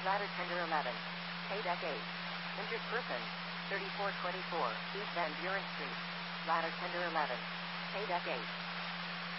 Ladder tender 11. Pay deck 8. Injured person. 3424 East Van Buren Street. Ladder tender 11. Pay deck 8.